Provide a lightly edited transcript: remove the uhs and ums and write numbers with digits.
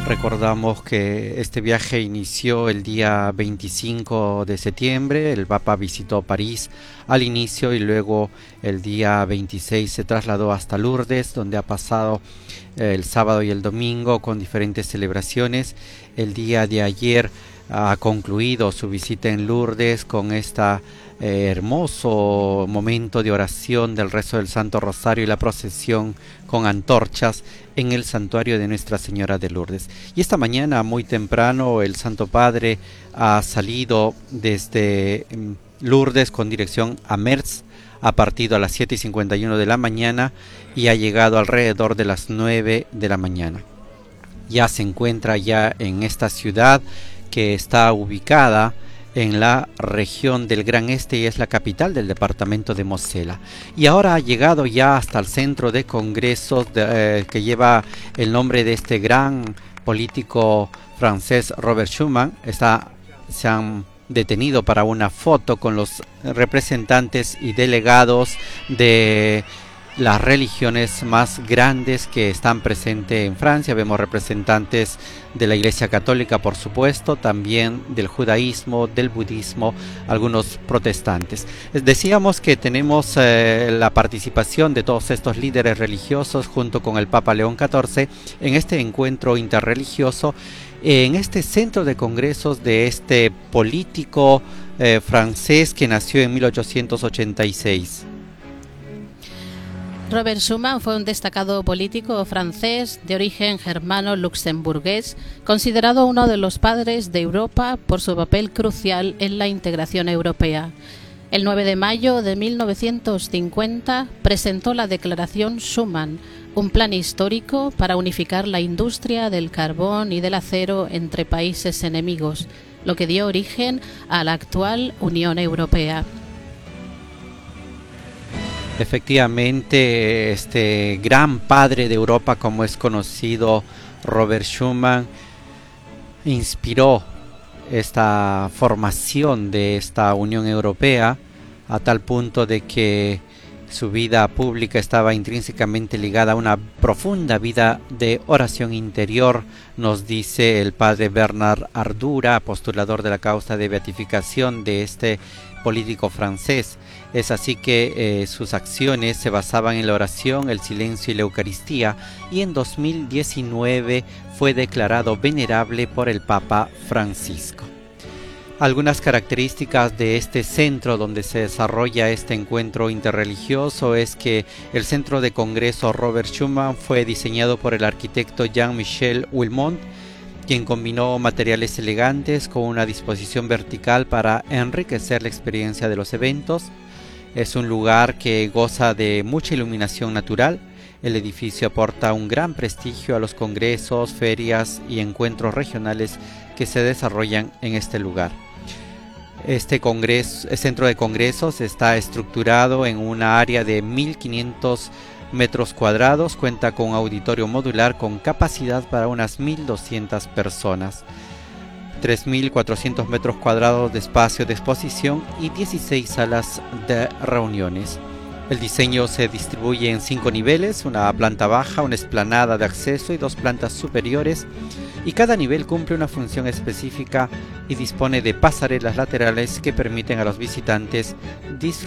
Recordamos que este viaje inició el día 25 de septiembre, el Papa visitó París al inicio y luego el día 26 se trasladó hasta Lourdes, donde ha pasado el sábado y el domingo con diferentes celebraciones. El día de ayer ha concluido su visita en Lourdes con esta hermoso momento de oración del rezo del Santo Rosario y la procesión con antorchas en el santuario de Nuestra Señora de Lourdes. Y esta mañana muy temprano el Santo Padre ha salido desde Lourdes con dirección a Metz, ha partido a las 7:51 de la mañana y ha llegado alrededor de las 9 de la mañana. Ya se encuentra ya en esta ciudad que está ubicada en la región del Gran Este y es la capital del departamento de Mosela. Y ahora ha llegado ya hasta el centro de congresos que lleva el nombre de este gran político francés Robert Schuman. Se han detenido para una foto con los representantes y delegados de las religiones más grandes que están presentes en Francia. Vemos representantes de la Iglesia Católica, por supuesto, también del judaísmo, del budismo, algunos protestantes. Decíamos que tenemos la participación de todos estos líderes religiosos junto con el Papa León XIV en este encuentro interreligioso, en este centro de congresos de este político francés que nació en 1886. Robert Schuman fue un destacado político francés de origen germano-luxemburgués, considerado uno de los padres de Europa por su papel crucial en la integración europea. El 9 de mayo de 1950 presentó la Declaración Schuman, un plan histórico para unificar la industria del carbón y del acero entre países enemigos, lo que dio origen a la actual Unión Europea. Efectivamente, este gran padre de Europa, como es conocido, Robert Schuman, inspiró esta formación de esta Unión Europea a tal punto de que su vida pública estaba intrínsecamente ligada a una profunda vida de oración interior, nos dice el padre Bernard Ardura, postulador de la causa de beatificación de este político francés. Es así que sus acciones se basaban en la oración, el silencio y la Eucaristía, y en 2019 fue declarado venerable por el Papa Francisco. Algunas características de este centro donde se desarrolla este encuentro interreligioso es que el centro de congreso Robert Schuman fue diseñado por el arquitecto Jean-Michel Wilmont, quien combinó materiales elegantes con una disposición vertical para enriquecer la experiencia de los eventos. Es un lugar que goza de mucha iluminación natural. El edificio aporta un gran prestigio a los congresos, ferias y encuentros regionales que se desarrollan en este lugar. Este centro de congresos está estructurado en una área de 1.500 metros cuadrados, cuenta con un auditorio modular con capacidad para unas 1.200 personas, 3.400 metros cuadrados de espacio de exposición y 16 salas de reuniones. El diseño se distribuye en 5 niveles, una planta baja, una explanada de acceso y 2 plantas superiores, y cada nivel cumple una función específica y dispone de pasarelas laterales que permiten a los visitantes disfrutar